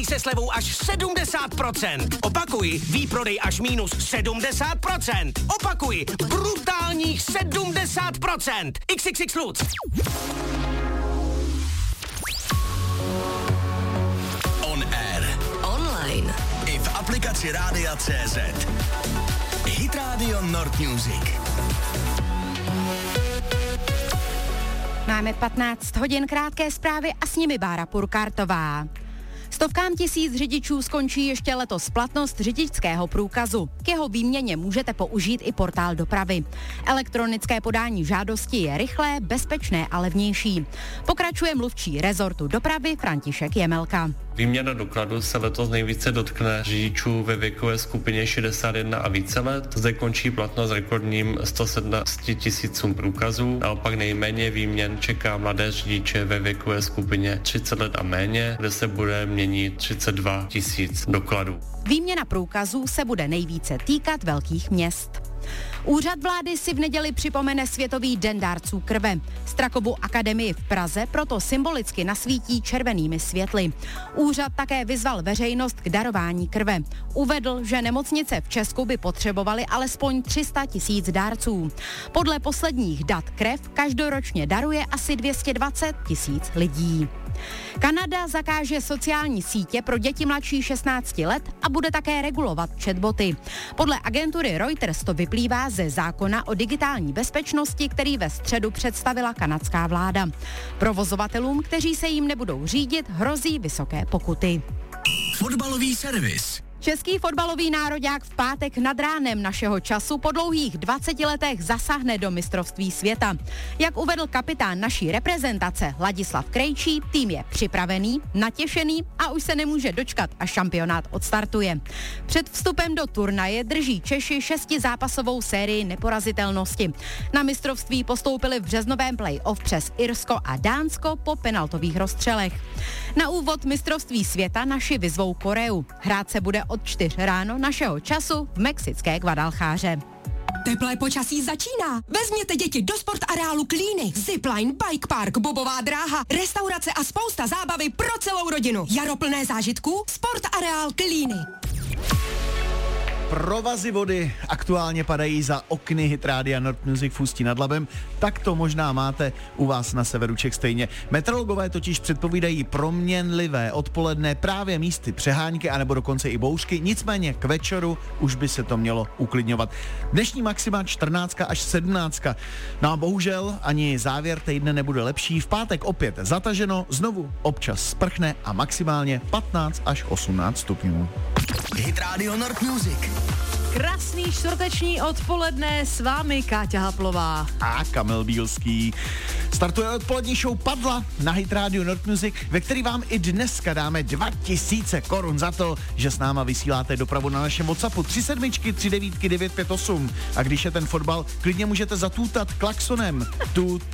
výprodej se slevou až 70%. Opakuji, výprodej až minus 70%. Opakuji, brutálních 70%. XXX Lutz. On air. Online. I v aplikaci Rádia.cz. Hit Radio Nord Music. Máme 15 hodin, krátké zprávy a s nimi Bára Purkartová. Stovkám tisíc řidičů skončí ještě letos platnost řidičského průkazu. K jeho výměně můžete použít i portál dopravy. Elektronické podání žádosti je rychlé, bezpečné a levnější. Pokračuje mluvčí rezortu dopravy František Jemelka. Výměna dokladu se letos nejvíce dotkne řidičů ve věkové skupině 61 a více let. Zde končí platnost rekordním 117 tisícům průkazů. Naopak nejméně výměn čeká mladé řidiče ve věkové skupině 30 let a méně, kde se bude měnit 32 tisíc dokladů. Výměna průkazů se bude nejvíce týkat velkých měst. Úřad vlády si v neděli připomene Světový den dárců krve. Strakovu akademii v Praze proto symbolicky nasvítí červenými světly. Úřad také vyzval veřejnost k darování krve. Uvedl, že nemocnice v Česku by potřebovaly alespoň 300 tisíc dárců. Podle posledních dat krev každoročně daruje asi 220 tisíc lidí. Kanada zakáže sociální sítě pro děti mladší 16 let a bude také regulovat chatboty. Podle agentury Reuters to vyplývá ze zákona o digitální bezpečnosti, který ve středu představila kanadská vláda. Provozovatelům, kteří se jim nebudou řídit, hrozí vysoké pokuty. Fotbalový servis. Český fotbalový nároďák v pátek nad ránem našeho času po dlouhých 20 letech zasáhne do mistrovství světa. Jak uvedl kapitán naší reprezentace Ladislav Krejčí, tým je připravený, natěšený a už se nemůže dočkat, až šampionát odstartuje. Před vstupem do turnaje drží Češi 6zápasovou sérii neporazitelnosti. Na mistrovství postoupili v březnovém play-off přes Irsko a Dánsko po penaltových rozstřelech. Na úvod mistrovství světa naši vyzvou Koreu. Hrát se bude od 4 ráno našeho času v mexické Guadaljáře. Teplé počasí začíná. Vezměte děti do sportareálu Klíny. Zipline, bike park, bobová dráha, restaurace a spousta zábavy pro celou rodinu. Jaro plné zážitků, sportareál Klíny. Provazy vody aktuálně padají za okny Hit Rádia Nord Music v Ústí nad Labem, tak to možná máte u vás na severu Čech stejně. Meteorologové totiž předpovídají proměnlivé odpoledne, právě místy přehánky anebo dokonce i bouřky, nicméně k večeru už by se to mělo uklidňovat. Dnešní maxima 14 až 17. No a bohužel ani závěr týdne nebude lepší. V pátek opět zataženo, znovu občas sprchne a maximálně 15 až 18 stupňů. Hit Radio Nord Music. Krásný čtvrteční odpoledne, s vámi Káťa Haplová. A Kamil Bílský. Startuje odpolední show Padla na Hit Radio Nord Music, ve který vám i dneska dáme 2000 korun za to, že s náma vysíláte dopravu na našem WhatsAppu 37 39 958. A když je ten fotbal, klidně můžete zatůtat klaksonem. Tut,